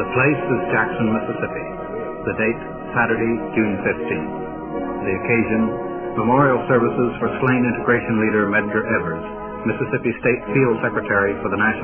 The place is Jackson, Mississippi. The date, Saturday, June 15th. The occasion, memorial services for slain integration leader Medgar Evers, Mississippi State Field Secretary for the National